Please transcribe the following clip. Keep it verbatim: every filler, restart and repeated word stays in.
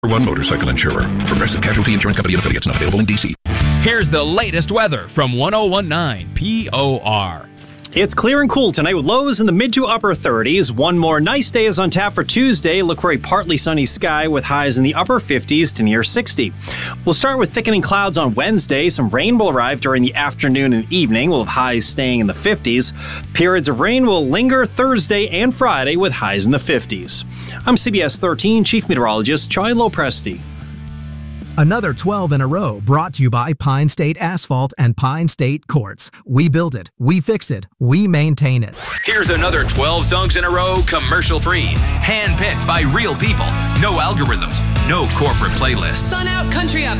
One motorcycle insurer. Progressive Casualty Insurance Company and affiliates, not available in D C. Here's the latest weather from one oh one point nine P O R. It's clear and cool tonight with lows in the mid to upper thirties. One more nice day is on tap for Tuesday. Look for a partly sunny sky with highs in the upper fifties to near sixty. We'll start with thickening clouds on Wednesday. Some rain will arrive during the afternoon and evening. We'll have highs staying in the fifties. Periods of rain will linger Thursday and Friday with highs in the fifties. I'm C B S thirteen Chief Meteorologist Charlie Lopresti. Another twelve in a row brought to you by Pine State Asphalt and Pine State Quartz. We build it, we fix it, we maintain it. Here's another twelve songs in a row, commercial-free. Hand-picked by real people. No algorithms, no corporate playlists. Sun out, country up.